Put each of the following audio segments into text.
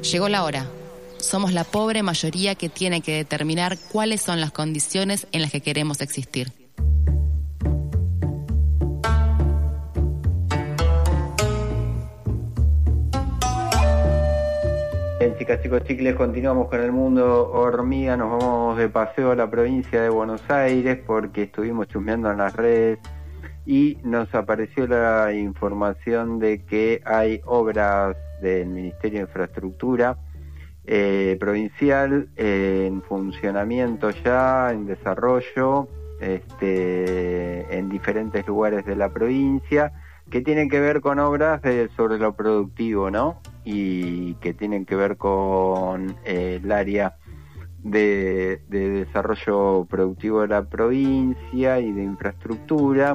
Llegó la hora. Somos la pobre mayoría que tiene que determinar cuáles son las condiciones en las que queremos existir. En Chicas, Chicos, Chicles continuamos con el mundo hormiga. Nos vamos de paseo a la provincia de Buenos Aires porque estuvimos chusmeando en las redes y nos apareció la información de que hay obras del Ministerio de Infraestructura provincial en funcionamiento ya, en desarrollo, en diferentes lugares de la provincia, que tienen que ver con obras sobre lo productivo, ¿no? Y que tienen que ver con el área de desarrollo productivo de la provincia y de infraestructura,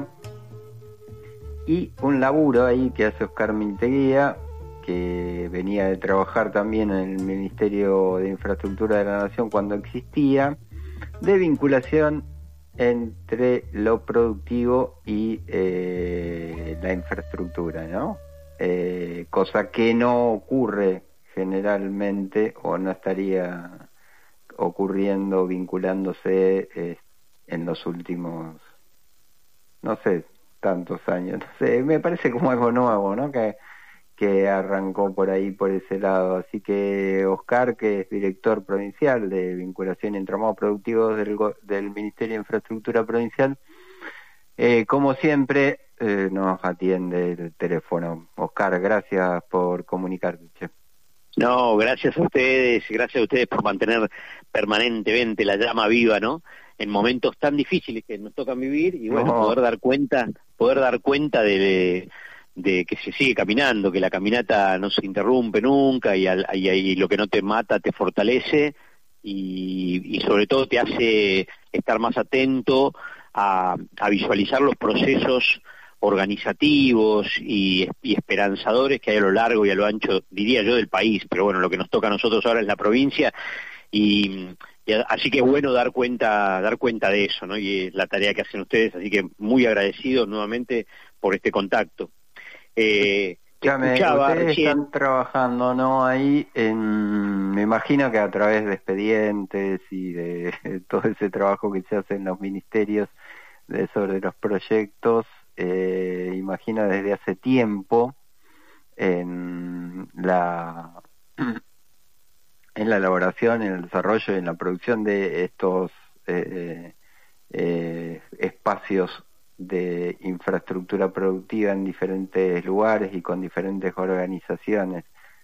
y un laburo ahí que hace Oscar Minteguía, que venía de trabajar también en el Ministerio de Infraestructura de la Nación cuando existía, de vinculación entre lo productivo y la infraestructura, ¿no? Cosa que no ocurre generalmente, o no estaría ocurriendo, vinculándose en los últimos, no sé, tantos años. No sé, me parece como algo nuevo, ¿no? Que arrancó por ahí, por ese lado. Así que Oscar, que es director provincial de vinculación y entramados productivos del Ministerio de Infraestructura Provincial, como siempre, nos atiende el teléfono. Oscar, gracias por comunicarte. Che. No, gracias a ustedes por mantener permanentemente la llama viva, ¿no? En momentos tan difíciles que nos tocan vivir, y bueno, poder dar cuenta de que se sigue caminando, que la caminata no se interrumpe nunca, y lo que no te mata te fortalece, y sobre todo te hace estar más atento a visualizar los procesos organizativos y esperanzadores que hay a lo largo y a lo ancho, diría yo, del país. Pero bueno, lo que nos toca a nosotros ahora es la provincia, y así que es bueno dar cuenta de eso, ¿no? Y es la tarea que hacen ustedes, así que muy agradecidos nuevamente por este contacto. Ustedes están trabajando, ¿no? Ahí, me imagino que a través de expedientes y de todo ese trabajo que se hace en los ministerios sobre los proyectos, imagino desde hace tiempo en la elaboración, en el desarrollo y en la producción de estos espacios de infraestructura productiva en diferentes lugares y con diferentes organizaciones.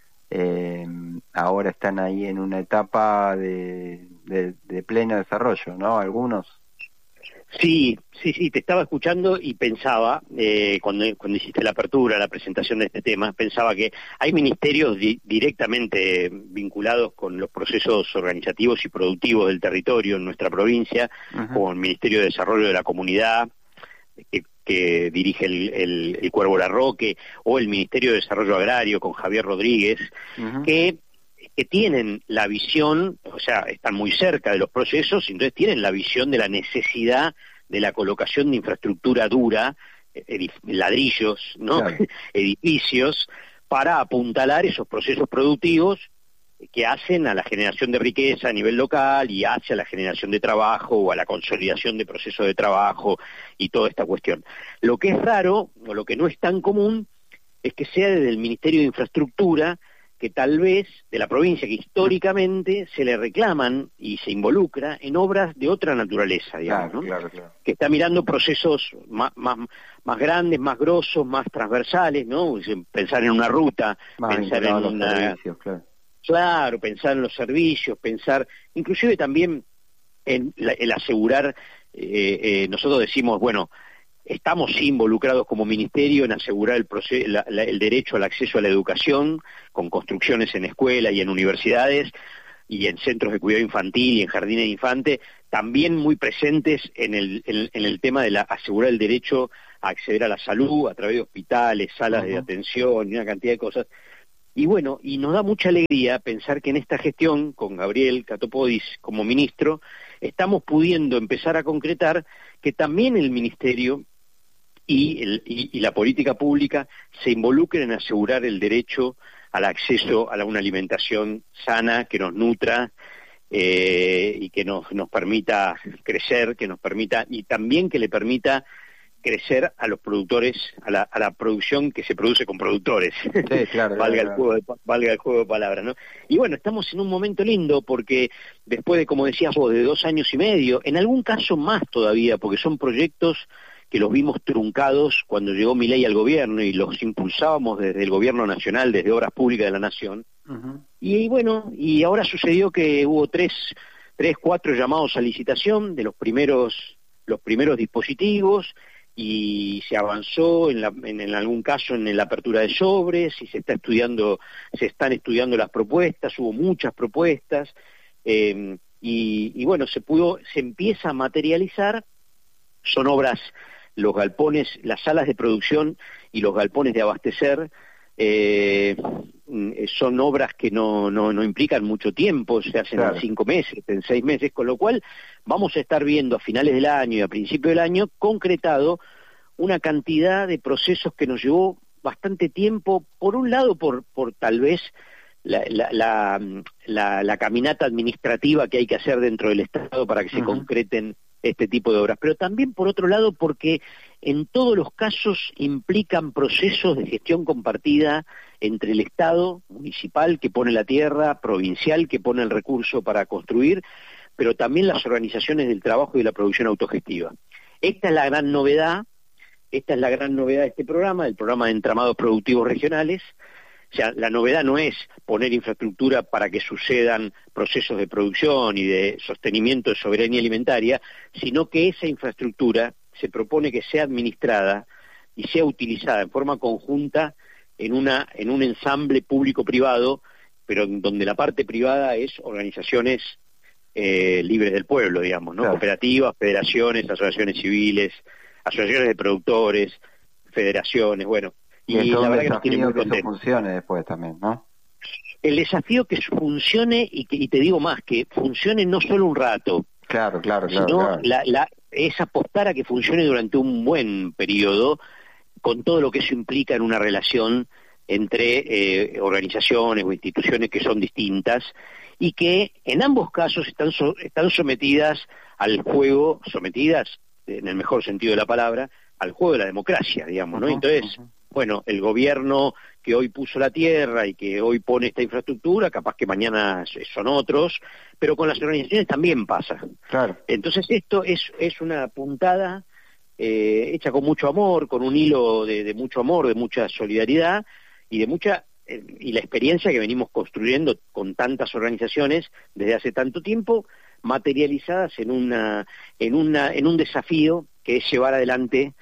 Ahora están ahí en una etapa de pleno desarrollo, ¿no? Algunos. Sí, te estaba escuchando y pensaba, cuando hiciste la apertura, la presentación de este tema, pensaba que hay ministerios directamente vinculados con los procesos organizativos y productivos del territorio en nuestra provincia, como el Ministerio de Desarrollo de la Comunidad, que dirige el Cuervo Larroque, o el Ministerio de Desarrollo Agrario con Javier Rodríguez, que tienen la visión, o sea, están muy cerca de los procesos, entonces tienen la visión de la necesidad de la colocación de infraestructura dura, ladrillos, ¿no? Claro. Edificios, para apuntalar esos procesos productivos que hacen a la generación de riqueza a nivel local y hacia la generación de trabajo o a la consolidación de procesos de trabajo y toda esta cuestión. Lo que es raro, o lo que no es tan común, es que sea desde el Ministerio de Infraestructura, que tal vez de la provincia, que históricamente se le reclaman y se involucra en obras de otra naturaleza, digamos, ¿no? Claro. Que está mirando procesos más grandes, más grosos, más transversales, ¿no? Pensar en una ruta, pensar en una... servicios, claro, pensar en los servicios, pensar inclusive también en el asegurar, nosotros decimos, bueno, estamos involucrados como ministerio en asegurar el derecho al acceso a la educación, con construcciones en escuelas y en universidades, y en centros de cuidado infantil y en jardines de infantes, también muy presentes en el tema de asegurar el derecho a acceder a la salud a través de hospitales, salas de atención y una cantidad de cosas. Y bueno, y nos da mucha alegría pensar que en esta gestión, con Gabriel Catopodis como ministro, estamos pudiendo empezar a concretar que también el ministerio y la política pública se involucren en asegurar el derecho al acceso a una alimentación sana que nos nutra y que nos permita crecer, que nos permita, y también que le permita crecer a los productores, a la producción que se produce con productores. Sí, claro, valga el juego de palabras, ¿no? Y bueno, estamos en un momento lindo porque después de, como decías vos, de 2 años y medio, en algún caso más todavía, porque son proyectos que los vimos truncados cuando llegó Milei al gobierno y los impulsábamos desde el gobierno nacional, desde Obras Públicas de la Nación. Y bueno, y ahora sucedió que hubo 4 llamados a licitación de los primeros dispositivos, y se avanzó en algún caso en la apertura de sobres, y se están estudiando las propuestas, hubo muchas propuestas, y bueno, se empieza a materializar. Son obras, los galpones, las salas de producción y los galpones de abastecer, son obras que no implican mucho tiempo, se hacen en 5 meses, en 6 meses, con lo cual vamos a estar viendo a finales del año y a principios del año concretado una cantidad de procesos que nos llevó bastante tiempo, por un lado por tal vez la caminata administrativa que hay que hacer dentro del Estado para que se concreten este tipo de obras, pero también por otro lado porque en todos los casos implican procesos de gestión compartida entre el Estado municipal que pone la tierra, provincial que pone el recurso para construir, pero también las organizaciones del trabajo y de la producción autogestiva. Esta es la gran novedad de este programa, el programa de entramados productivos regionales. O sea, la novedad no es poner infraestructura para que sucedan procesos de producción y de sostenimiento de soberanía alimentaria, sino que esa infraestructura se propone que sea administrada y sea utilizada en forma conjunta en un ensamble público-privado, pero donde la parte privada es organizaciones libres del pueblo, digamos, ¿no? Claro. Cooperativas, federaciones, asociaciones civiles, asociaciones de productores, federaciones, bueno. Y la verdad que nos tiene muy contentos. Que eso funcione después también, ¿no? El desafío que funcione, y te digo más, que funcione no solo un rato. Claro. Sino es apostar a que funcione durante un buen periodo, con todo lo que eso implica en una relación entre organizaciones o instituciones que son distintas, y que en ambos casos están sometidas al juego, sometidas en el mejor sentido de la palabra, al juego de la democracia, digamos, ¿no? Entonces, bueno, el gobierno que hoy puso la tierra y que hoy pone esta infraestructura, capaz que mañana son otros, pero con las organizaciones también pasa. Claro. Entonces esto es una puntada hecha con mucho amor, con un hilo de mucho amor, de mucha solidaridad y de mucha y la experiencia que venimos construyendo con tantas organizaciones desde hace tanto tiempo, materializadas en un desafío que es llevar adelante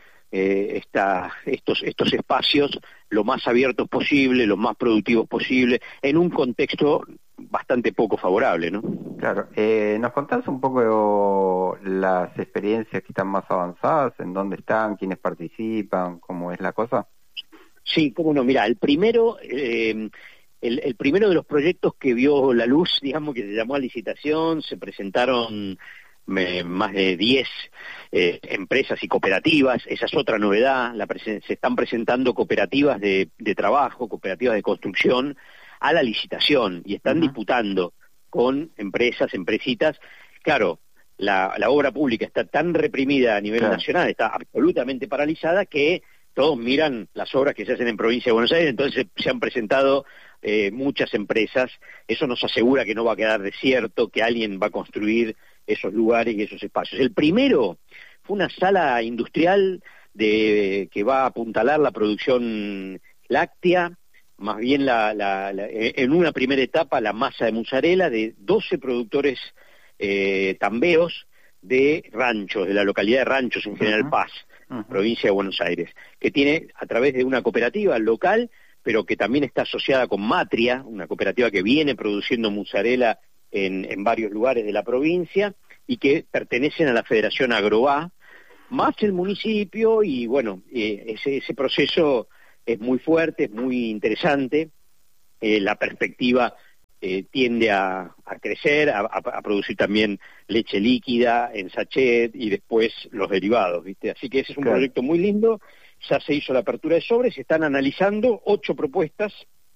estos espacios lo más abiertos posible, lo más productivos posible, en un contexto bastante poco favorable, ¿no? Claro. ¿Nos contás un poco las experiencias que están más avanzadas? ¿En dónde están? ¿Quiénes participan? ¿Cómo es la cosa? Sí, cómo no. Mirá, el primero de los proyectos que vio la luz, digamos, que se llamó a licitación, se presentaron más de 10 empresas y cooperativas. Esa es otra novedad. Se están presentando cooperativas de trabajo, cooperativas de construcción a la licitación y están disputando con empresitas. Claro, la obra pública está tan reprimida a nivel nacional, está absolutamente paralizada, que todos miran las obras que se hacen en Provincia de Buenos Aires. Entonces se han presentado muchas empresas. Eso nos asegura que no va a quedar desierto, que alguien va a construir esos lugares y esos espacios. El primero fue una sala industrial que va a apuntalar la producción láctea, más bien en una primera etapa la masa de mozzarella de 12 productores tambeos de Ranchos, de la localidad de Ranchos en General Paz, provincia de Buenos Aires, que tiene a través de una cooperativa local, pero que también está asociada con Matria, una cooperativa que viene produciendo mozzarella en varios lugares de la provincia y que pertenecen a la Federación Agroá, más el municipio, y bueno, ese proceso es muy fuerte, es muy interesante. La perspectiva tiende a crecer, a producir también leche líquida en sachet y después los derivados, ¿viste? Así que ese es un proyecto muy lindo. Ya se hizo la apertura de sobres, se están analizando 8 propuestas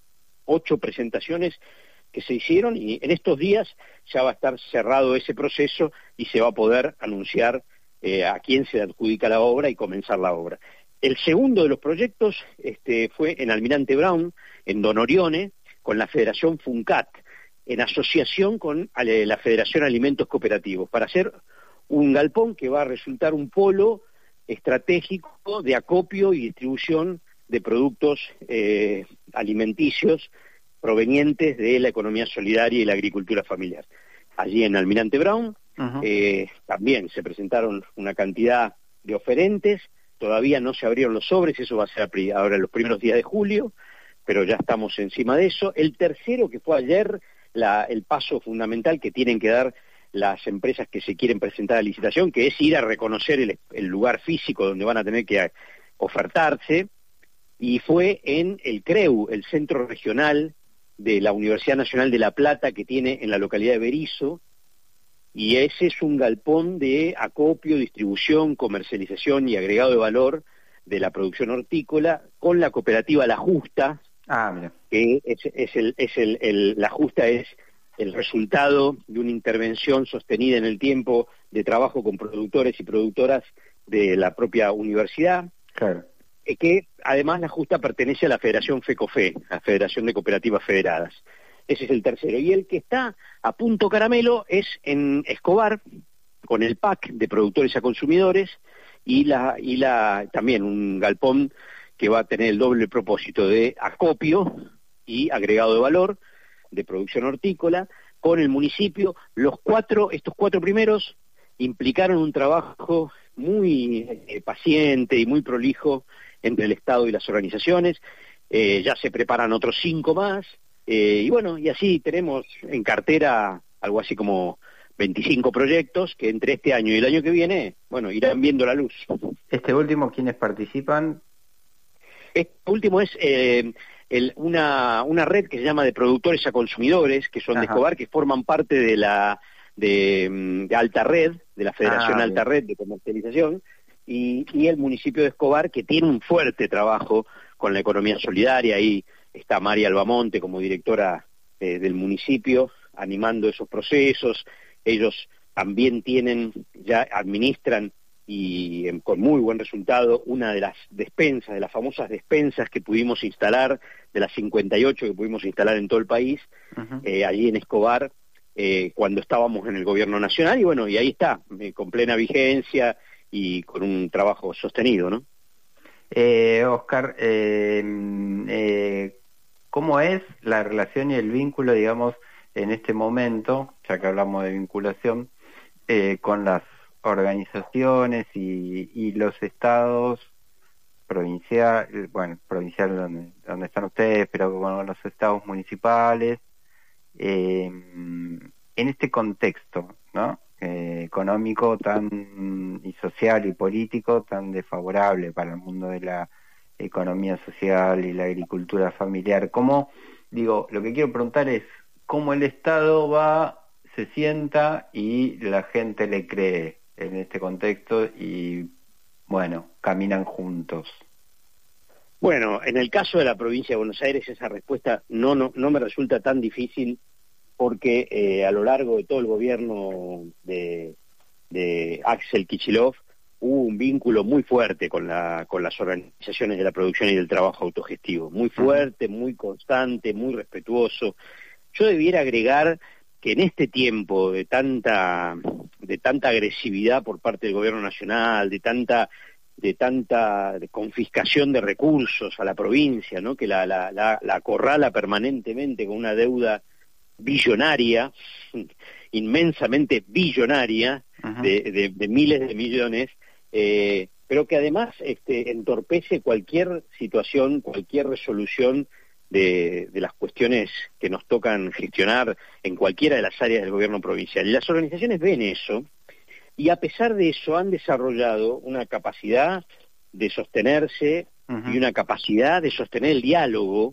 8 presentaciones que se hicieron y en estos días ya va a estar cerrado ese proceso y se va a poder anunciar a quién se adjudica la obra y comenzar la obra. El segundo de los proyectos fue en Almirante Brown, en Don Orione, con la Federación Funcat, en asociación con la Federación Alimentos Cooperativos, para hacer un galpón que va a resultar un polo estratégico de acopio y distribución de productos alimenticios provenientes de la economía solidaria y la agricultura familiar. Allí en Almirante Brown también se presentaron una cantidad de oferentes, todavía no se abrieron los sobres, eso va a ser ahora en los primeros días de julio, pero ya estamos encima de eso. El tercero, que fue ayer, el paso fundamental que tienen que dar las empresas que se quieren presentar a licitación, que es ir a reconocer el lugar físico donde van a tener que ofertarse, y fue en el CREU, el Centro Regional de la Universidad Nacional de La Plata, que tiene en la localidad de Berisso, y ese es un galpón de acopio, distribución, comercialización y agregado de valor de la producción hortícola, con la cooperativa La Justa, que La Justa es el resultado de una intervención sostenida en el tiempo de trabajo con productores y productoras de la propia universidad, que además La Justa pertenece a la Federación FECOFE, la Federación de Cooperativas Federadas. Ese es el tercero. Y el que está a punto caramelo es en Escobar, con el PAC de productores a consumidores, y también un galpón que va a tener el doble propósito de acopio y agregado de valor de producción hortícola con el municipio. Estos cuatro primeros implicaron un trabajo muy paciente y muy prolijo entre el Estado y las organizaciones. Ya se preparan otros 5 más, y bueno, y así tenemos en cartera algo así como 25 proyectos que entre este año y el año que viene, bueno, irán viendo la luz. ¿Este último quiénes participan? Este último es una red que se llama de productores a consumidores, que son de Escobar, que forman parte de Alta Red, de la Federación Alta Red de Comercialización, y el municipio de Escobar, que tiene un fuerte trabajo con la economía solidaria. Ahí está María Albamonte como directora del municipio, animando esos procesos. Ellos también ya administran y con muy buen resultado una de las despensas, de las famosas despensas que pudimos instalar, de las 58 que pudimos instalar en todo el país, allí en Escobar, cuando estábamos en el gobierno nacional, y bueno, y ahí está, con plena vigencia y con un trabajo sostenido, ¿no? Oscar, ¿cómo es la relación y el vínculo, digamos, en este momento, ya que hablamos de vinculación, con las organizaciones y los estados provincial donde están ustedes, pero con los estados municipales, en este contexto, ¿no? Económico y social y político tan desfavorable para el mundo de la economía social y la agricultura familiar? ¿Cómo, lo que quiero preguntar es cómo el Estado se sienta y la gente le cree en este contexto y, bueno, caminan juntos? Bueno, en el caso de la provincia de Buenos Aires esa respuesta no me resulta tan difícil, porque a lo largo de todo el gobierno de Axel Kicillof hubo un vínculo muy fuerte con las organizaciones de la producción y del trabajo autogestivo, muy fuerte, muy constante, muy respetuoso. Yo debiera agregar que en este tiempo de tanta agresividad por parte del gobierno nacional, de tanta confiscación de recursos a la provincia, ¿no? Que la acorrala permanentemente con una deuda billonaria, inmensamente billonaria, de miles de millones, pero que además entorpece cualquier situación, cualquier resolución de las cuestiones que nos tocan gestionar en cualquiera de las áreas del gobierno provincial. Y las organizaciones ven eso, y a pesar de eso han desarrollado una capacidad de sostenerse y una capacidad de sostener el diálogo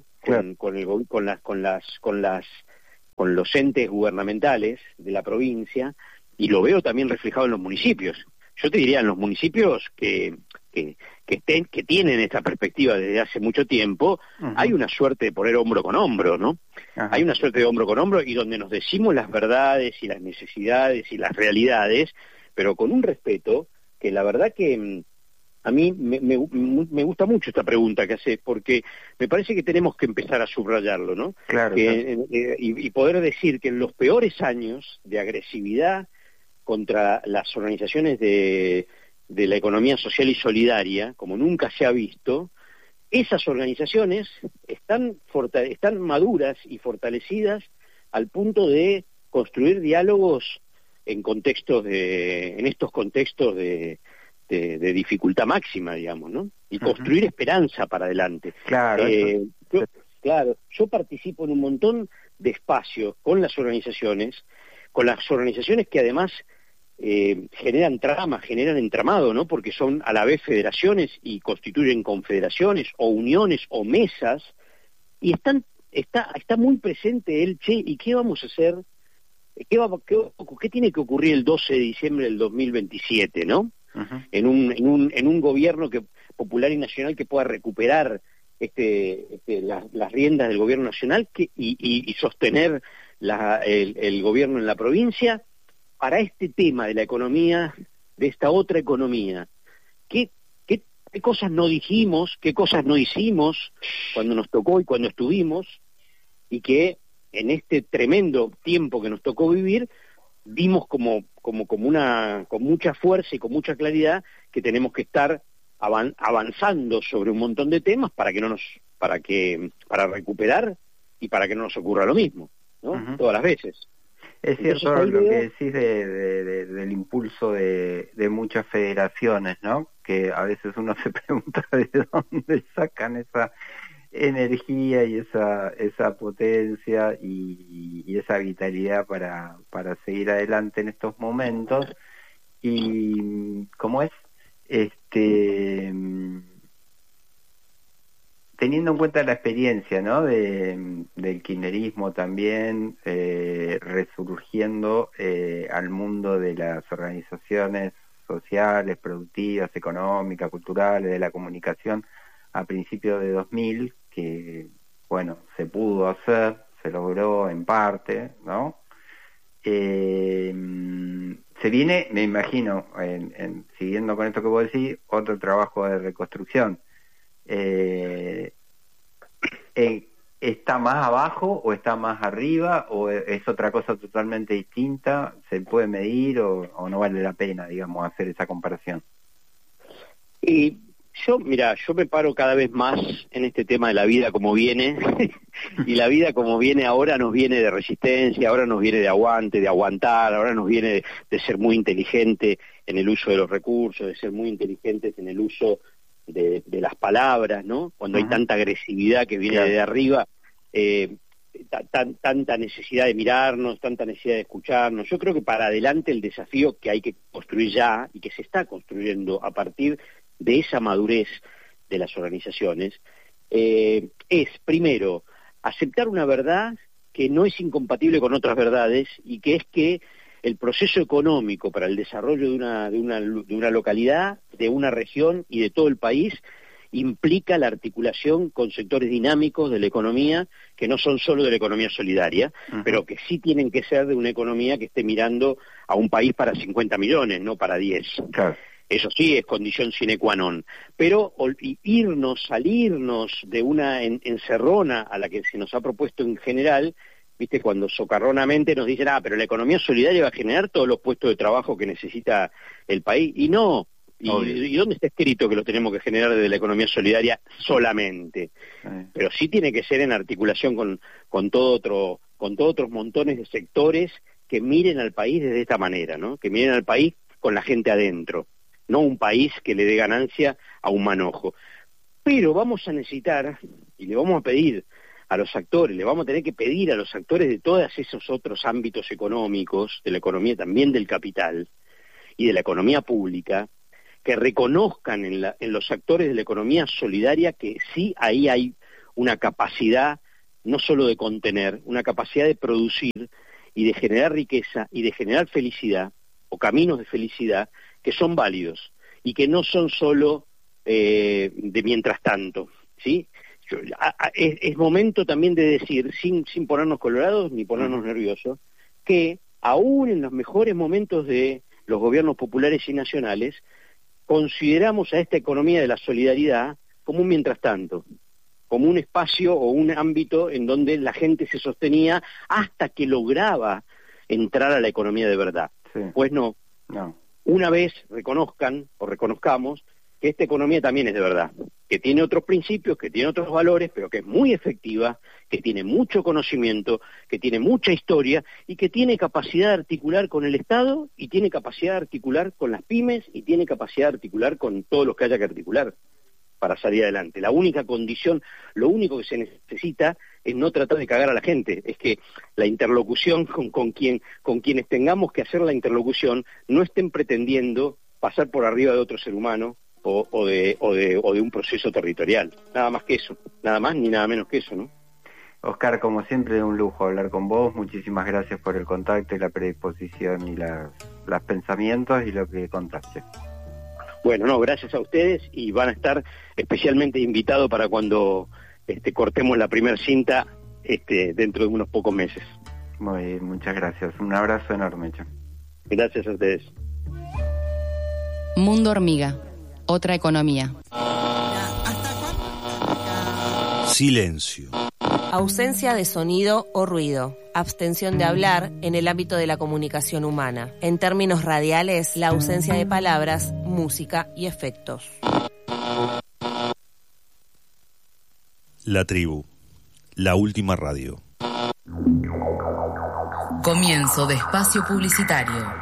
con los entes gubernamentales de la provincia, y lo veo también reflejado en los municipios. Yo te diría en los municipios que que tienen esta perspectiva desde hace mucho tiempo, hay una suerte de poner hombro con hombro, ¿no? Hay una suerte de hombro con hombro y donde nos decimos las verdades y las necesidades y las realidades, pero con un respeto que la verdad que a mí me gusta mucho esta pregunta que haces, porque me parece que tenemos que empezar a subrayarlo, ¿no? Claro. Y poder decir que en los peores años de agresividad contra las organizaciones de la economía social y solidaria, como nunca se ha visto, esas organizaciones están maduras y fortalecidas al punto de construir diálogos en estos contextos de dificultad máxima, digamos, ¿no? Y construir esperanza para adelante. Claro. Yo participo en un montón de espacios con las organizaciones que además generan generan entramado, ¿no? Porque son a la vez federaciones y constituyen confederaciones o uniones o mesas, y está muy presente ¿y qué vamos a hacer? ¿Qué tiene que ocurrir el 12 de diciembre del 2027, ¿no? En un gobierno popular y nacional que pueda recuperar las riendas del gobierno nacional y sostener el gobierno en la provincia para este tema de la economía, de esta otra economía. ¿Qué cosas no dijimos, qué cosas no hicimos cuando nos tocó y cuando estuvimos, y que en este tremendo tiempo que nos tocó vivir vimos con mucha fuerza y con mucha claridad que tenemos que estar avanzando sobre un montón de temas para recuperar y para que no nos ocurra lo mismo, ¿no? Todas las veces. Es cierto lo que decís del impulso de muchas federaciones, ¿no? Que a veces uno se pregunta de dónde sacan esa energía y esa potencia y esa vitalidad para seguir adelante en estos momentos. Y ¿cómo es? Teniendo en cuenta la experiencia, ¿no? del kirchnerismo también, resurgiendo al mundo de las organizaciones sociales, productivas, económicas, culturales, de la comunicación a principios de 2000, que, bueno, se pudo hacer, se logró en parte, ¿no? Se viene, me imagino, siguiendo con esto que vos decís, otro trabajo de reconstrucción. ¿Está más abajo o está más arriba o es otra cosa totalmente distinta? ¿Se puede medir o no vale la pena, digamos, hacer esa comparación? Y yo me paro cada vez más en este tema de la vida como viene y la vida como viene ahora nos viene de resistencia, ahora nos viene de aguante, de aguantar, ahora nos viene de ser muy inteligente en el uso de los recursos, de ser muy inteligentes en el uso de las palabras, ¿no? Cuando hay tanta agresividad que viene de arriba, tanta necesidad de mirarnos, tanta necesidad de escucharnos. Yo creo que para adelante el desafío que hay que construir ya y que se está construyendo a partir de esa madurez de las organizaciones es, primero, aceptar una verdad que no es incompatible con otras verdades y que es que el proceso económico para el desarrollo de una localidad, de una región y de todo el país implica la articulación con sectores dinámicos de la economía que no son solo de la economía solidaria, pero que sí tienen que ser de una economía que esté mirando a un país para 50 millones, no para 10. Claro. Eso sí es condición sine qua non. Pero salirnos de una encerrona a la que se nos ha propuesto en general, viste, cuando socarronamente nos dicen, pero la economía solidaria va a generar todos los puestos de trabajo que necesita el país, y no. ¿Y dónde está escrito que lo tenemos que generar desde la economía solidaria solamente? Pero sí tiene que ser en articulación con todo otros montones de sectores que miren al país desde esta manera, ¿no? Que miren al país con la gente adentro, no un país que le dé ganancia a un manojo. Pero vamos a necesitar, y le vamos a pedir a los actores, le vamos a tener que pedir a los actores de todos esos otros ámbitos económicos, de la economía también del capital y de la economía pública, que reconozcan en los actores de la economía solidaria que sí ahí hay una capacidad no solo de contener, una capacidad de producir y de generar riqueza y de generar felicidad o caminos de felicidad que son válidos y que no son solo de mientras tanto, ¿sí? Es momento también de decir, sin ponernos colorados ni ponernos nerviosos, que aún en los mejores momentos de los gobiernos populares y nacionales, consideramos a esta economía de la solidaridad como un mientras tanto, como un espacio o un ámbito en donde la gente se sostenía hasta que lograba entrar a la economía de verdad. Sí. Pues no. Una vez reconozcamos que esta economía también es de verdad, que tiene otros principios, que tiene otros valores, pero que es muy efectiva, que tiene mucho conocimiento, que tiene mucha historia y que tiene capacidad de articular con el Estado y tiene capacidad de articular con las pymes y tiene capacidad de articular con todos los que haya que articular para salir adelante. La única condición, lo único que se necesita es no tratar de cagar a la gente, es que la interlocución con quienes tengamos que hacer la interlocución no estén pretendiendo pasar por arriba de otro ser humano o de un proceso territorial. Nada más que eso, nada más ni nada menos que eso, ¿no? Oscar, como siempre, un lujo hablar con vos. Muchísimas gracias por el contacto y la predisposición y los pensamientos y lo que contaste. Bueno, no, gracias a ustedes y van a estar especialmente invitados para cuando cortemos la primera cinta dentro de unos pocos meses. Muy bien, muchas gracias. Un abrazo enorme, Cho. Gracias a ustedes. Mundo Hormiga, otra economía. Silencio. Ausencia de sonido o ruido. Abstención de hablar en el ámbito de la comunicación humana. En términos radiales, la ausencia de palabras, música y efectos. La Tribu, la última radio. Comienzo de espacio publicitario.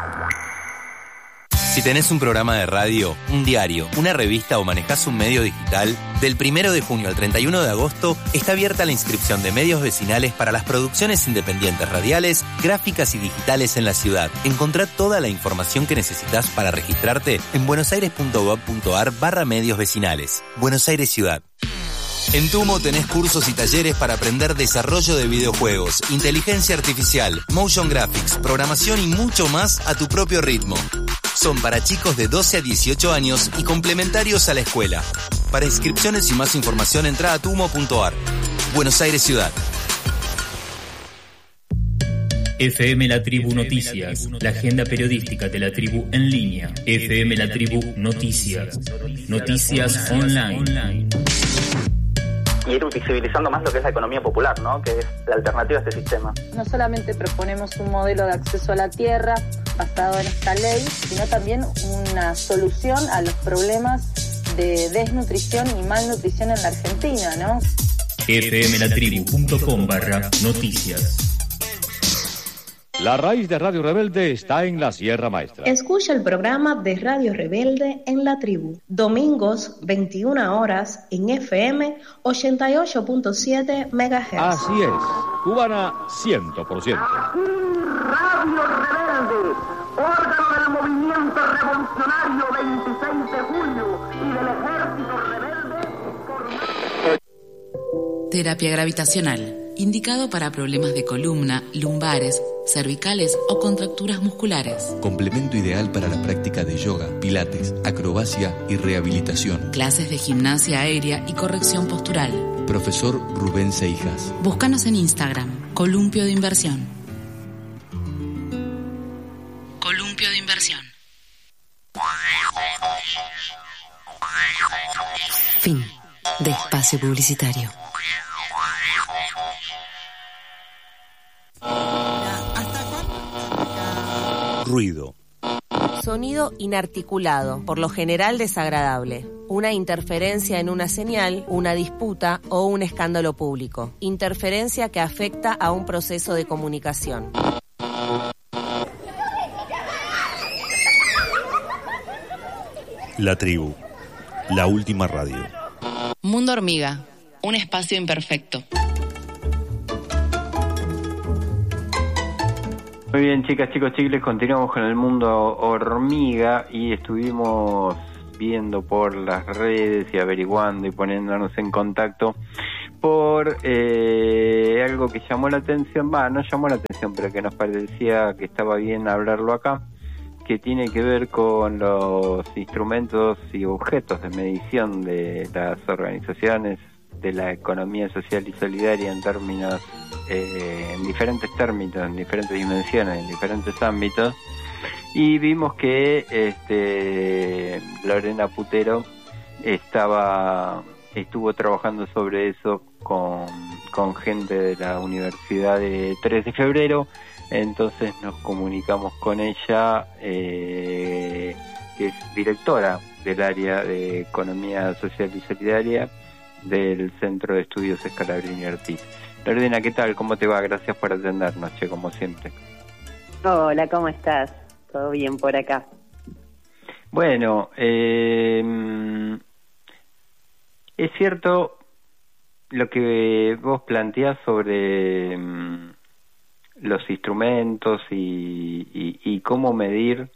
Si tenés un programa de radio, un diario, una revista o manejás un medio digital, del 1 de junio al 31 de agosto está abierta la inscripción de medios vecinales para las producciones independientes radiales, gráficas y digitales en la ciudad. Encontrá toda la información que necesitas para registrarte en buenosaires.gov.ar/medios vecinales. Buenos Aires Ciudad. En Tumo tenés cursos y talleres para aprender desarrollo de videojuegos, inteligencia artificial, motion graphics, programación y mucho más a tu propio ritmo. Son para chicos de 12 a 18 años y complementarios a la escuela. Para inscripciones y más información entra a tumo.ar. Buenos Aires Ciudad. FM La Tribu Noticias, la agenda periodística de la tribu en línea. FM La Tribu Noticias, noticias online. Y ir visibilizando más lo que es la economía popular, ¿no? Que es la alternativa a este sistema. No solamente proponemos un modelo de acceso a la tierra basado en esta ley, sino también una solución a los problemas de desnutrición y malnutrición en la Argentina, ¿no? fmlatribu.com/noticias. La raíz de Radio Rebelde está en la Sierra Maestra. Escucha el programa de Radio Rebelde en la Tribu. Domingos, 21 horas, en FM 88.7 MHz. Así es, cubana 100%. Radio Rebelde, órgano del movimiento revolucionario 26 de julio y del ejército rebelde. Terapia gravitacional, indicado para problemas de columna, lumbares, cervicales o contracturas musculares. Complemento ideal para la práctica de yoga, pilates, acrobacia y rehabilitación. Clases de gimnasia aérea y corrección postural. Profesor Rubén Seijas. Búscanos en Instagram, Columpio de Inversión. Columpio de Inversión. Fin de espacio publicitario. Ruido. Sonido inarticulado, por lo general desagradable. Una interferencia en una señal, una disputa o un escándalo público. Interferencia que afecta a un proceso de comunicación. La Tribu, la última radio. Mundo Hormiga, un espacio imperfecto. Muy bien, chicas, chicos, chicles, continuamos con el Mundo Hormiga y estuvimos viendo por las redes y averiguando y poniéndonos en contacto por algo que llamó la atención, no llamó la atención, pero que nos parecía que estaba bien hablarlo acá, que tiene que ver con los instrumentos y objetos de medición de las organizaciones de la economía social y solidaria en términos, en diferentes términos, en diferentes dimensiones, en diferentes ámbitos, y vimos que Lorena Putero estuvo trabajando sobre eso con gente de la Universidad de 3 de febrero. Entonces nos comunicamos con ella, que es directora del área de Economía Social y Solidaria del Centro de Estudios Scalabrini Ortiz. Lorena, ¿qué tal? ¿Cómo te va? Gracias por atendernos, como siempre. Hola, ¿cómo estás? ¿Todo bien por acá? Bueno, es cierto lo que vos planteás sobre los instrumentos y cómo medir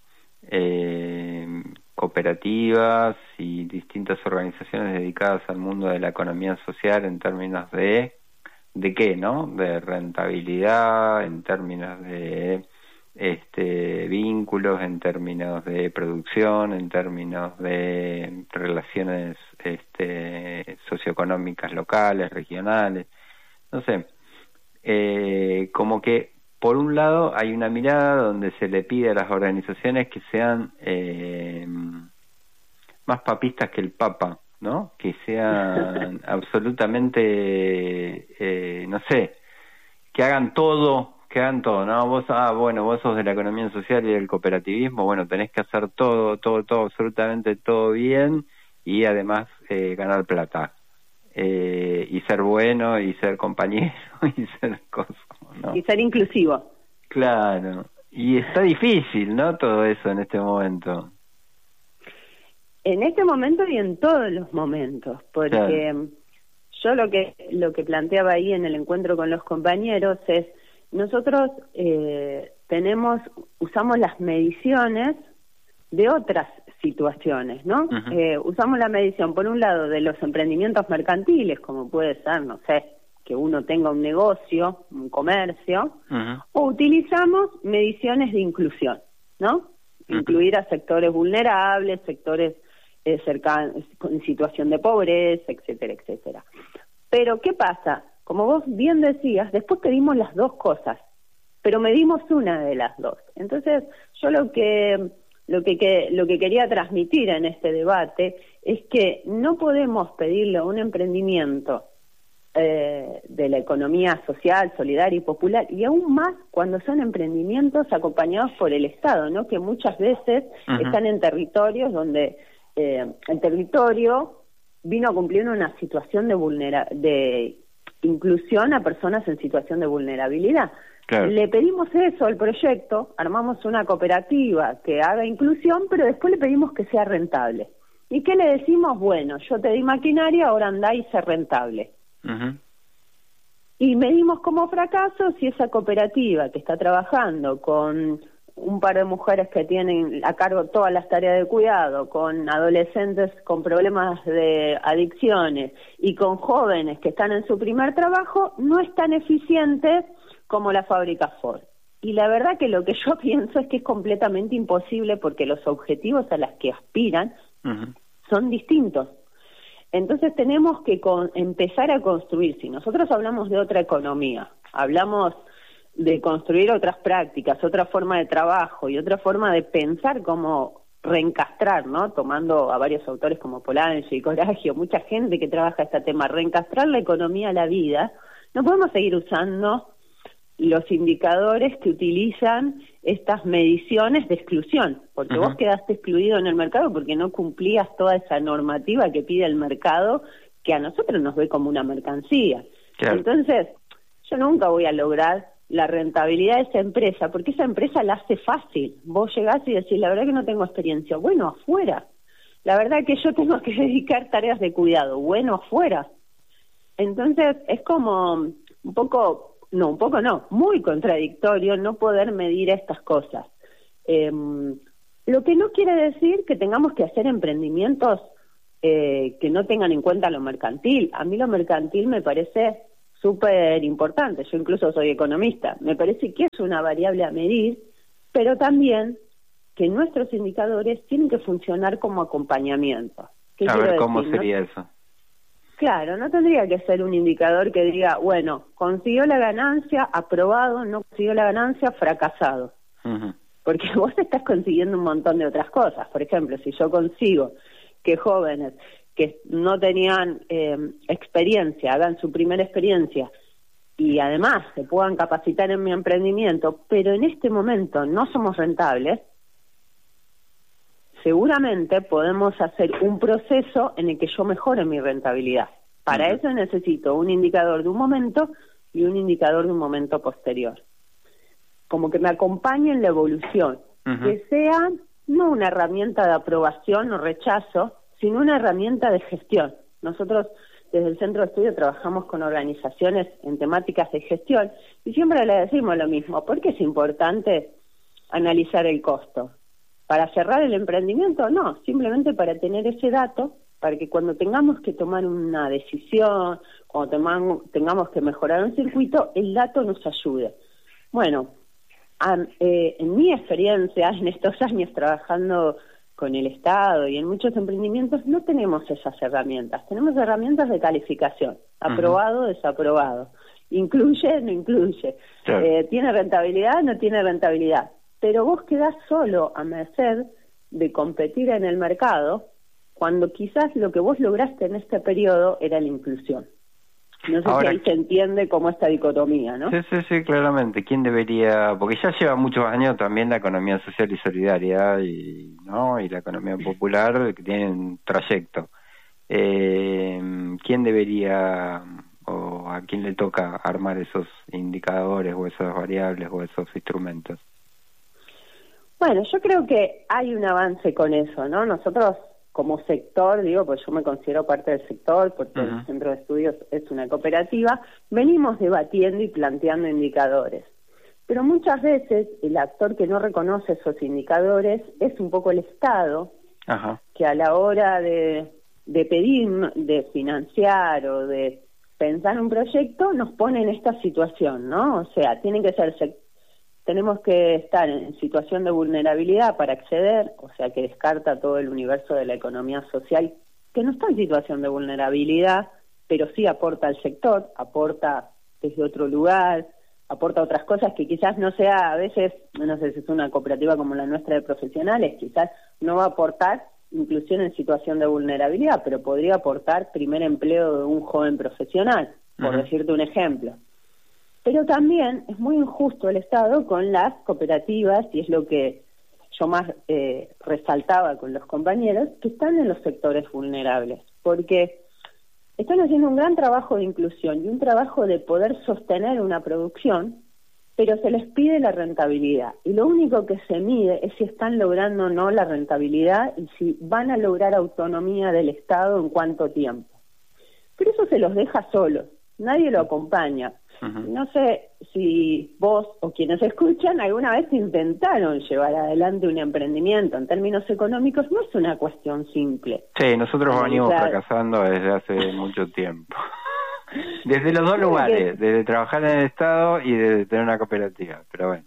cooperativas y distintas organizaciones dedicadas al mundo de la economía social en términos de qué, ¿no? De rentabilidad, en términos de vínculos, en términos de producción, en términos de relaciones socioeconómicas locales, regionales, no sé. Como que por un lado hay una mirada donde se le pide a las organizaciones que sean más papistas que el Papa, ¿no? Que sean absolutamente, no sé, que hagan todo, ¿no? Vos sos de la economía social y del cooperativismo, bueno, tenés que hacer todo, absolutamente todo bien, y además ganar plata. Y ser bueno, y ser compañero, y ser cosas, ¿no? Y ser inclusivo. Claro, y está difícil, ¿no? Todo eso en este momento. En este momento y en todos los momentos, porque claro. Yo lo que planteaba ahí en el encuentro con los compañeros es, nosotros usamos las mediciones de otras situaciones, ¿no? Uh-huh. Usamos la medición, por un lado, de los emprendimientos mercantiles, como puede ser, no sé, que uno tenga un negocio, un comercio, uh-huh. O utilizamos mediciones de inclusión, ¿no? Uh-huh. Incluir a sectores vulnerables, sectores cercanos, en situación de pobreza, etcétera, etcétera. Pero, ¿qué pasa? Como vos bien decías, después pedimos las dos cosas, pero medimos una de las dos. Entonces, yo lo que quería transmitir en este debate es que no podemos pedirle a un emprendimiento de la economía social, solidaria y popular, y aún más cuando son emprendimientos acompañados por el Estado, ¿no? Que muchas veces uh-huh. Están en territorios donde el territorio vino a cumplir una situación de inclusión a personas en situación de vulnerabilidad. Claro. Le pedimos eso al proyecto, armamos una cooperativa que haga inclusión, pero después le pedimos que sea rentable. ¿Y qué le decimos? Bueno, yo te di maquinaria, ahora andá y sé rentable. Uh-huh. Y medimos como fracaso si esa cooperativa que está trabajando con un par de mujeres que tienen a cargo todas las tareas de cuidado, con adolescentes con problemas de adicciones y con jóvenes que están en su primer trabajo, no es tan eficiente como la fábrica Ford. Y la verdad que lo que yo pienso es que es completamente imposible porque los objetivos a los que aspiran uh-huh. son distintos. Entonces tenemos que empezar a construir. Si nosotros hablamos de otra economía, hablamos de construir otras prácticas, otra forma de trabajo y otra forma de pensar cómo reencastrar, ¿no? Tomando a varios autores como Polanyi y Coragio, mucha gente que trabaja este tema, reencastrar la economía a la vida, no podemos seguir usando los indicadores que utilizan estas mediciones de exclusión, porque uh-huh. Vos quedaste excluido en el mercado porque no cumplías toda esa normativa que pide el mercado, que a nosotros nos ve como una mercancía. Claro. Entonces, yo nunca voy a lograr la rentabilidad de esa empresa, porque esa empresa la hace fácil. Vos llegás y decís, la verdad que no tengo experiencia. Bueno, afuera. La verdad que yo tengo que dedicar tareas de cuidado. Bueno, afuera. Entonces, es como muy contradictorio no poder medir estas cosas. Lo que no quiere decir que tengamos que hacer emprendimientos que no tengan en cuenta lo mercantil. A mí lo mercantil me parece súper importante, yo incluso soy economista, me parece que es una variable a medir, pero también que nuestros indicadores tienen que funcionar como acompañamiento. A ver, ¿cómo sería eso? Claro, no tendría que ser un indicador que diga, bueno, consiguió la ganancia, aprobado, no consiguió la ganancia, fracasado. Porque vos estás consiguiendo un montón de otras cosas. Por ejemplo, si yo consigo que jóvenes que no tenían experiencia hagan su primera experiencia y además se puedan capacitar en mi emprendimiento, pero en este momento no somos rentables, seguramente podemos hacer un proceso en el que yo mejore mi rentabilidad. Para eso necesito un indicador de un momento y un indicador de un momento posterior. Como que me acompañe en la evolución, que sea no una herramienta de aprobación o rechazo, sino una herramienta de gestión. Nosotros desde el Centro de Estudio trabajamos con organizaciones en temáticas de gestión y siempre le decimos lo mismo. ¿Por qué es importante analizar el costo? ¿Para cerrar el emprendimiento? No, simplemente para tener ese dato, para que cuando tengamos que tomar una decisión, cuando tengamos que mejorar un circuito, el dato nos ayude. Bueno, en mi experiencia, en estos años trabajando con el Estado y en muchos emprendimientos, no tenemos esas herramientas. Tenemos herramientas de calificación, aprobado, desaprobado, incluye, no incluye, tiene rentabilidad, no tiene rentabilidad. Pero vos quedás solo a merced de competir en el mercado cuando quizás lo que vos lograste en este periodo era la inclusión. No sé si ahí se entiende como esta dicotomía, ¿no? Sí, claramente. ¿Quién debería...? Porque ya lleva muchos años también la economía social y solidaria y la economía popular que tienen trayecto. ¿Quién debería o a quién le toca armar esos indicadores o esas variables o esos instrumentos? Bueno, yo creo que hay un avance con eso, ¿no? Nosotros como sector, pues yo me considero parte del sector porque el Centro de Estudios es una cooperativa, venimos debatiendo y planteando indicadores. Pero muchas veces el actor que no reconoce esos indicadores es un poco el Estado, que a la hora de pedir, de financiar o de pensar un proyecto nos pone en esta situación, ¿no? O sea, tenemos que estar en situación de vulnerabilidad para acceder, o sea que descarta todo el universo de la economía social, que no está en situación de vulnerabilidad, pero sí aporta al sector, aporta desde otro lugar, aporta otras cosas que quizás no sea, a veces, no sé si es una cooperativa como la nuestra de profesionales, quizás no va a aportar inclusión en situación de vulnerabilidad, pero podría aportar primer empleo de un joven profesional, por decirte un ejemplo. Pero también es muy injusto el Estado con las cooperativas, y es lo que yo más resaltaba con los compañeros, que están en los sectores vulnerables, porque están haciendo un gran trabajo de inclusión y un trabajo de poder sostener una producción, pero se les pide la rentabilidad. Y lo único que se mide es si están logrando o no la rentabilidad y si van a lograr autonomía del Estado en cuánto tiempo. Pero eso se los deja solos, nadie lo acompaña. No sé si vos o quienes escuchan alguna vez intentaron llevar adelante un emprendimiento en términos económicos, no es una cuestión simple. Sí, nosotros venimos fracasando desde hace mucho tiempo. Desde los dos lugares, desde trabajar en el Estado y desde tener una cooperativa, pero bueno.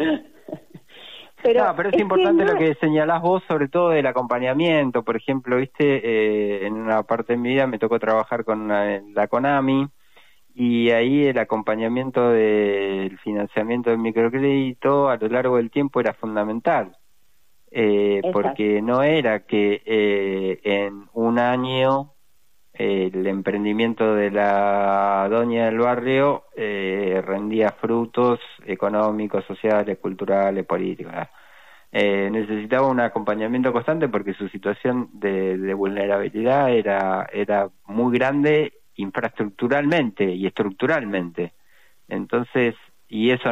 Pero es importante lo que señalás vos, sobre todo del acompañamiento. Por ejemplo, en una parte de mi vida me tocó trabajar con la CONAMI, y ahí el acompañamiento del financiamiento del microcrédito a lo largo del tiempo era fundamental, porque no era que en un año el emprendimiento de la doña del barrio rendía frutos económicos, sociales, culturales, políticos. Necesitaba un acompañamiento constante porque su situación de vulnerabilidad era muy grande infraestructuralmente y estructuralmente. Entonces, y eso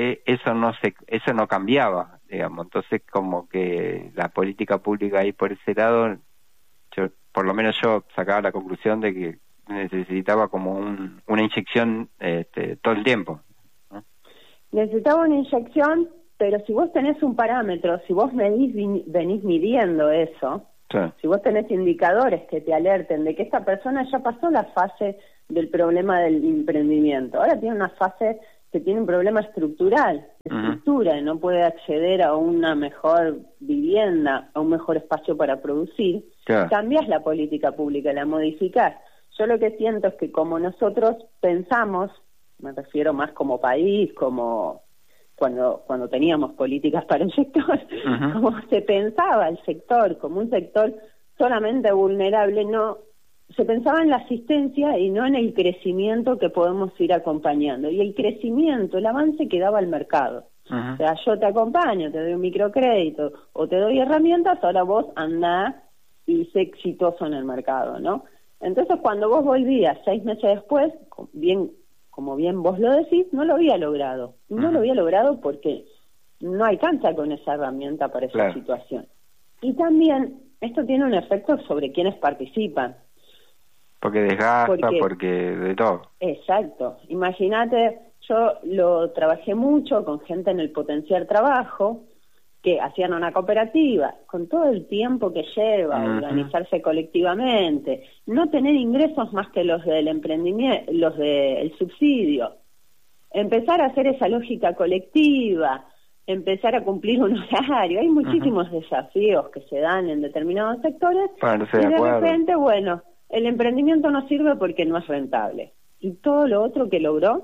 no cambiaba, digamos. Entonces, como que la política pública ahí por ese lado, por lo menos yo sacaba la conclusión de que necesitaba como una inyección todo el tiempo, ¿no? Necesitaba una inyección, pero si vos tenés un parámetro, si vos venís midiendo eso, si vos tenés indicadores que te alerten de que esta persona ya pasó la fase del problema del emprendimiento, ahora tiene una fase que tiene un problema estructural, de estructura, y no puede acceder a una mejor vivienda, a un mejor espacio para producir, cambias la política pública, la modificás. Yo lo que siento es que como nosotros pensamos, me refiero más como país, como cuando teníamos políticas para el sector, como se pensaba el sector como un sector solamente vulnerable, no se pensaba en la asistencia y no en el crecimiento que podemos ir acompañando. Y el crecimiento, el avance que daba el mercado. O sea, yo te acompaño, te doy un microcrédito o te doy herramientas, ahora vos andá y sé exitoso en el mercado, ¿no? Entonces, cuando vos volvías 6 meses después, como bien vos lo decís, no lo había logrado. No lo había logrado porque no alcanza con esa herramienta para esa situación. Y también esto tiene un efecto sobre quienes participan. Porque desgasta, porque de todo. Exacto. Imagínate, yo lo trabajé mucho con gente en el Potenciar Trabajo, que hacían una cooperativa, con todo el tiempo que lleva organizarse colectivamente, no tener ingresos más que los del emprendimiento, los del subsidio, empezar a hacer esa lógica colectiva, empezar a cumplir un horario. Hay muchísimos desafíos que se dan en determinados sectores y de repente, bueno, el emprendimiento no sirve porque no es rentable. Y todo lo otro que logró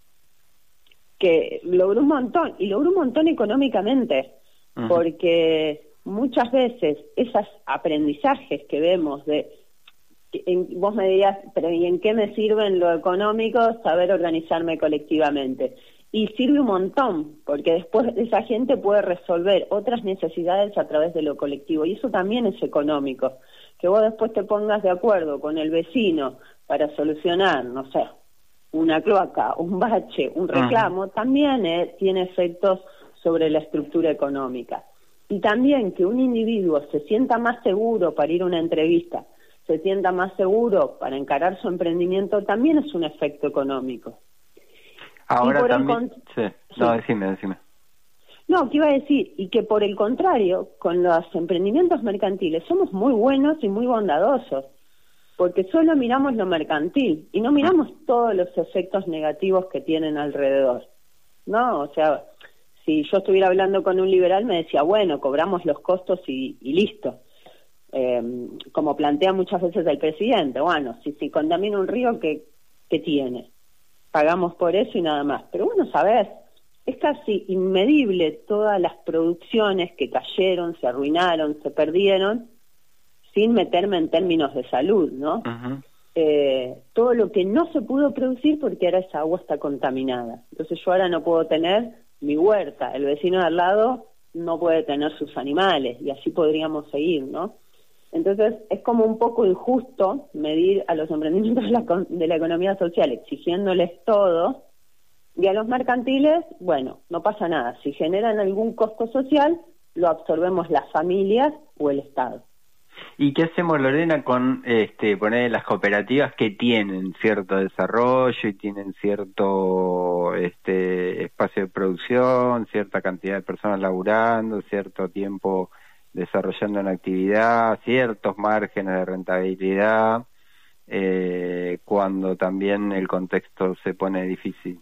un montón, y logró un montón económicamente, porque muchas veces esos aprendizajes que vemos vos me dirías, pero ¿y en qué me sirve en lo económico saber organizarme colectivamente? Y sirve un montón, porque después esa gente puede resolver otras necesidades a través de lo colectivo, y eso también es económico. Que vos después te pongas de acuerdo con el vecino para solucionar, no sé, una cloaca, un bache, un reclamo, también tiene efectos sobre la estructura económica. Y también que un individuo se sienta más seguro para ir a una entrevista, se sienta más seguro para encarar su emprendimiento, también es un efecto económico. Ahora también... No, decime. No, ¿qué iba a decir? Y que por el contrario, con los emprendimientos mercantiles somos muy buenos y muy bondadosos, porque solo miramos lo mercantil y no miramos todos los efectos negativos que tienen alrededor, ¿no? O sea, si yo estuviera hablando con un liberal me decía, bueno, cobramos los costos y listo. Como plantea muchas veces el presidente, bueno, si contamina un río, ¿qué tiene? Pagamos por eso y nada más. Pero bueno, sabés, es casi inmedible todas las producciones que cayeron, se arruinaron, se perdieron, sin meterme en términos de salud, ¿no? Todo lo que no se pudo producir porque ahora esa agua está contaminada. Entonces yo ahora no puedo tener mi huerta, el vecino de al lado no puede tener sus animales, y así podríamos seguir, ¿no? Entonces es como un poco injusto medir a los emprendimientos de la economía social exigiéndoles todo, y a los mercantiles, bueno, no pasa nada. Si generan algún costo social, lo absorbemos las familias o el Estado. ¿Y qué hacemos, Lorena, con poner las cooperativas que tienen cierto desarrollo y tienen cierto espacio de producción, cierta cantidad de personas laburando, cierto tiempo desarrollando una actividad, ciertos márgenes de rentabilidad, cuando también el contexto se pone difícil?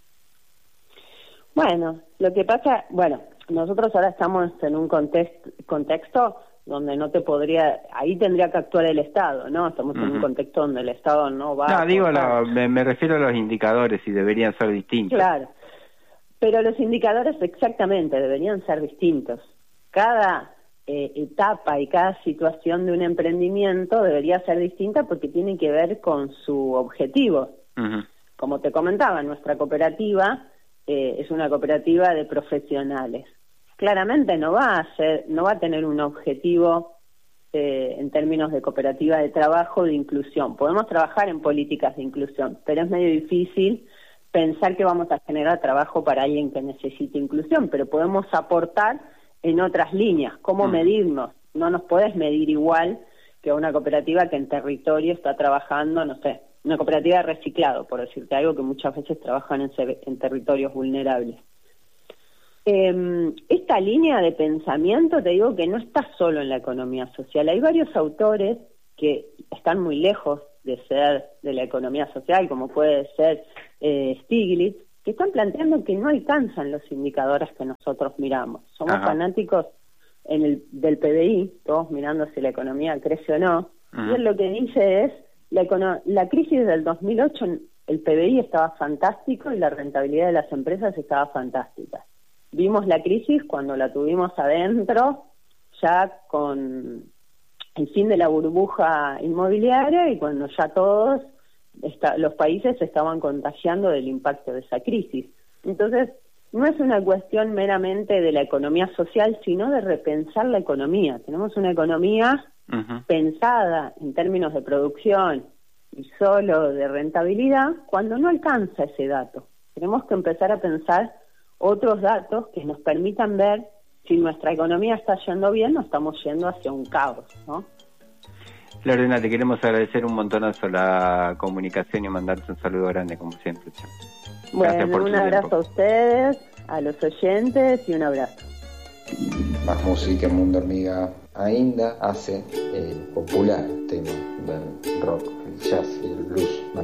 Bueno, lo que pasa, nosotros ahora estamos en un contexto donde no te podría, ahí tendría que actuar el Estado, ¿no? Estamos en un contexto donde el Estado no va me refiero a los indicadores y deberían ser distintos. Claro, pero los indicadores exactamente deberían ser distintos. Cada etapa y cada situación de un emprendimiento debería ser distinta porque tiene que ver con su objetivo. Como te comentaba, nuestra cooperativa es una cooperativa de profesionales. Claramente no va a tener un objetivo en términos de cooperativa de trabajo de inclusión. Podemos trabajar en políticas de inclusión, pero es medio difícil pensar que vamos a generar trabajo para alguien que necesite inclusión, pero podemos aportar en otras líneas. ¿Cómo medirnos? No nos podés medir igual que una cooperativa que en territorio está trabajando, no sé, una cooperativa de reciclado, por decirte algo, que muchas veces trabajan en territorios vulnerables. Esta línea de pensamiento, te digo que no está solo en la economía social. Hay varios autores que están muy lejos de ser de la economía social, como puede ser Stiglitz, que están planteando que no alcanzan los indicadores que nosotros miramos. Somos fanáticos del PBI, todos mirando si la economía crece o no, y él lo que dice es, la crisis del 2008, el PBI estaba fantástico y la rentabilidad de las empresas estaba fantástica. Vimos la crisis cuando la tuvimos adentro, ya con el fin de la burbuja inmobiliaria y cuando ya todos los países se estaban contagiando del impacto de esa crisis. Entonces, no es una cuestión meramente de la economía social, sino de repensar la economía. Tenemos una economía pensada en términos de producción y solo de rentabilidad cuando no alcanza ese dato. Tenemos que empezar a pensar otros datos que nos permitan ver si nuestra economía está yendo bien o estamos yendo hacia un caos, ¿no? Lorena, te queremos agradecer un montonazo la comunicación y mandarte un saludo grande, como siempre. Bueno, un abrazo a ustedes, a los oyentes y un abrazo. Más música en Mundo Hormiga ainda hace el popular tema del rock, el jazz y el blues